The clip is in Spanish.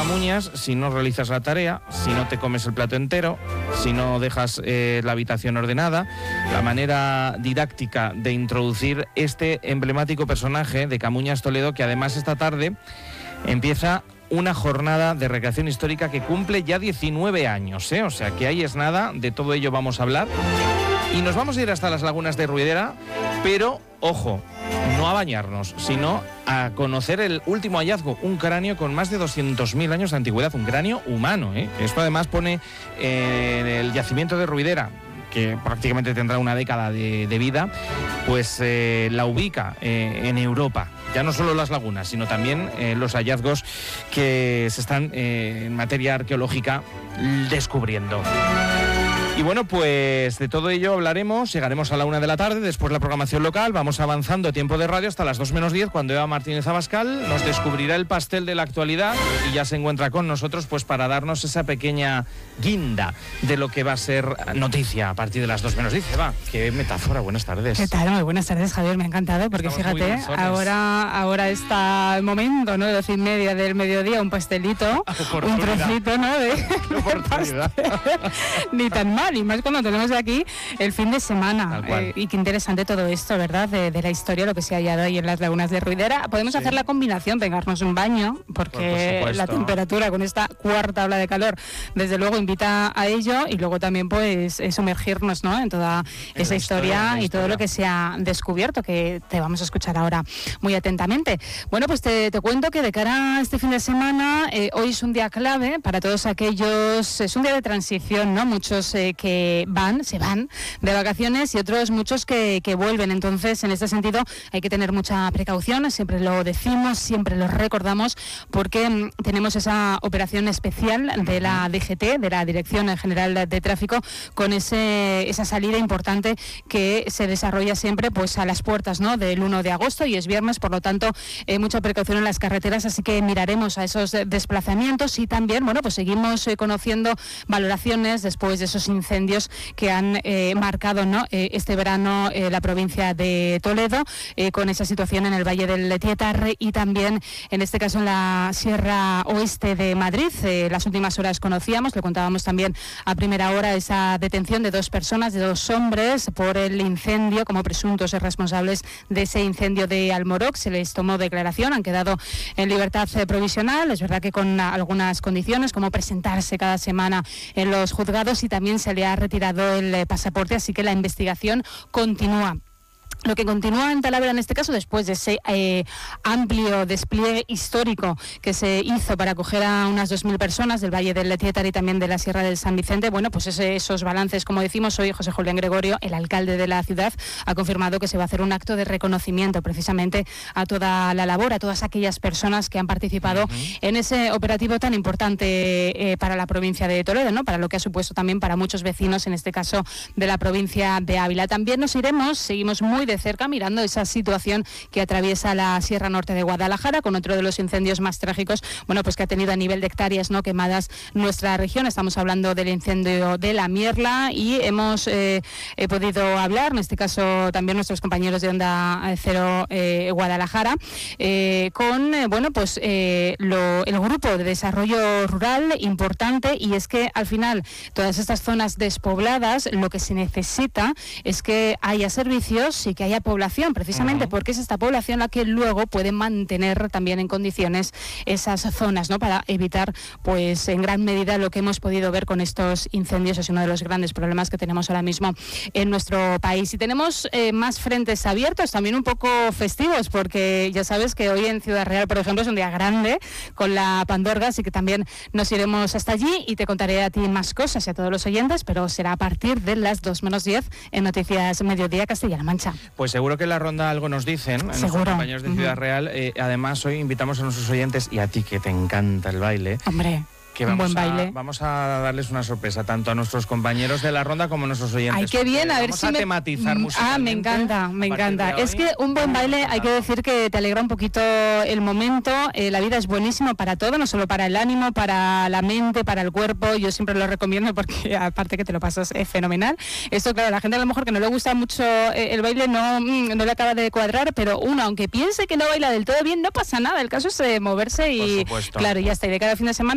Camuñas si no realizas la tarea, si no te comes el plato entero, si no dejas la habitación ordenada. La manera didáctica de introducir este emblemático personaje de Camuñas Toledo, que además esta tarde empieza una jornada de recreación histórica que cumple ya 19 años, ¿eh? O sea que ahí es nada, de todo ello vamos a hablar. Y nos vamos a ir hasta las lagunas de Ruidera, pero, ojo, no a bañarnos, sino a conocer el último hallazgo, un cráneo con más de 200.000 años de antigüedad, un cráneo humano, ¿eh? Esto además pone en el yacimiento de Ruidera, que prácticamente tendrá una década de vida, pues la ubica en Europa. Ya no solo las lagunas, sino también los hallazgos que se están en materia arqueológica descubriendo. Y bueno, pues de todo ello hablaremos, llegaremos a la 1 de la tarde, después la programación local, vamos avanzando tiempo de radio hasta las 2 menos 10, cuando Eva Martínez Abascal nos descubrirá el pastel de la actualidad y ya se encuentra con nosotros pues para darnos esa pequeña guinda de lo que va a ser noticia a partir de las 2 menos 10. Eva, qué metáfora, buenas tardes. ¿Qué tal? Muy buenas tardes, Javier, me ha encantado, porque estamos fíjate, ahora está el momento, ¿no? De 12:30 del mediodía, un pastelito, un trocito, ¿no? De pastel. Ni tan mal. Y más cuando tenemos aquí el fin de semana. Y qué interesante todo esto, ¿verdad? De la historia, lo que se ha hallado ahí en las lagunas de Ruidera. Podemos hacer la combinación, pegarnos un baño, porque la temperatura con esta cuarta ola de calor, desde luego invita a ello, y luego también pues sumergirnos, ¿no? En toda esa historia y todo lo que se ha descubierto, que te vamos a escuchar ahora muy atentamente. Bueno, pues te cuento que de cara a este fin de semana, hoy es un día clave para todos aquellos, es un día de transición, ¿no? Muchos que se van de vacaciones y otros muchos que vuelven. Entonces, en este sentido, hay que tener mucha precaución, siempre lo decimos, siempre lo recordamos, porque tenemos esa operación especial de la DGT, de la Dirección General de Tráfico, con esa salida importante que se desarrolla siempre pues a las puertas, ¿no? Del 1 de agosto y es viernes, por lo tanto, mucha precaución en las carreteras, así que miraremos a esos desplazamientos y también, bueno, pues seguimos conociendo valoraciones después de esos incendios que han marcado, ¿no? Este verano la provincia de Toledo, con esa situación en el Valle del Tietar y también, en este caso, en la Sierra Oeste de Madrid. Las últimas horas conocíamos, lo contábamos también a primera hora, esa detención de 2 personas, de 2 hombres, por el incendio, como presuntos responsables de ese incendio de Almoroc. Se les tomó declaración, han quedado en libertad provisional, es verdad que con algunas condiciones, como presentarse cada semana en los juzgados, y también se le ha retirado el pasaporte, así que la investigación continúa. Lo que continúa en Talavera en este caso, después de ese amplio despliegue histórico que se hizo para acoger a unas 2.000 personas del Valle del Tietar y también de la Sierra del San Vicente, bueno, pues esos balances, como decimos hoy, José Julián Gregorio, el alcalde de la ciudad, ha confirmado que se va a hacer un acto de reconocimiento precisamente a toda la labor, a todas aquellas personas que han participado en ese operativo tan importante para la provincia de Toledo, ¿no? Para lo que ha supuesto también para muchos vecinos, en este caso de la provincia de Ávila. También seguimos muy de cerca mirando esa situación que atraviesa la Sierra Norte de Guadalajara, con otro de los incendios más trágicos, bueno, pues que ha tenido a nivel de hectáreas, ¿no?, quemadas nuestra región. Estamos hablando del incendio de La Mierla y hemos podido hablar, en este caso también nuestros compañeros de Onda Cero Guadalajara, con bueno, pues el grupo de desarrollo rural importante, y es que al final todas estas zonas despobladas, lo que se necesita es que haya servicios y que haya población, precisamente porque es esta población la que luego puede mantener también en condiciones esas zonas, ¿no?, para evitar pues en gran medida lo que hemos podido ver con estos incendios. Es uno de los grandes problemas que tenemos ahora mismo en nuestro país. Y tenemos más frentes abiertos, también un poco festivos, porque ya sabes que hoy en Ciudad Real, por ejemplo, es un día grande con la Pandorga, así que también nos iremos hasta allí y te contaré a ti más cosas y a todos los oyentes, pero será a partir de las 2 menos 10 en Noticias Mediodía Castilla-La Mancha. Pues seguro que en la ronda algo nos dicen, nuestros compañeros de Ciudad Real. Además, hoy invitamos a nuestros oyentes, y a ti que te encanta el baile. Hombre, que un buen baile. Vamos a darles una sorpresa tanto a nuestros compañeros de la ronda como a nuestros oyentes. Ay, qué bien, a ver si tematizar musicalmente. Me encanta. Es que un buen baile, hay que decir que te alegra un poquito el momento. La vida es buenísima para todo, no solo para el ánimo, para la mente, para el cuerpo. Yo siempre lo recomiendo porque aparte que te lo pasas fenomenal. Esto, claro, a la gente a lo mejor que no le gusta mucho el baile no le acaba de cuadrar, pero uno, aunque piense que no baila del todo bien, no pasa nada. El caso es moverse y, claro, ya está. Y de cada fin de semana